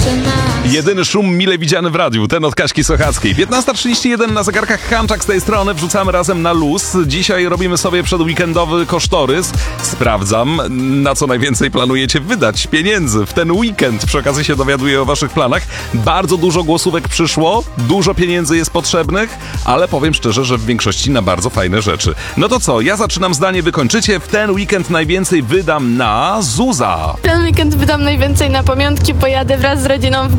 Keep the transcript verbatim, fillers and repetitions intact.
zaczyna. Jedyny szum mile widziany w radiu, ten od Kaśki Sochackiej. piętnasta trzydzieści jeden na zegarkach, Hanczak z tej strony, wrzucamy razem na luz. Dzisiaj robimy sobie przedweekendowy kosztorys. Sprawdzam, na co najwięcej planujecie wydać pieniędzy w ten weekend. Przy okazji się dowiaduję o waszych planach. Bardzo dużo głosówek przyszło, dużo pieniędzy jest potrzebnych, ale powiem szczerze, że w większości na bardzo fajne rzeczy. No to co, ja zaczynam zdanie, wykończycie. W ten weekend najwięcej wydam na Zuza. Ten weekend wydam najwięcej na pamiątki, pojadę wraz z rodziną w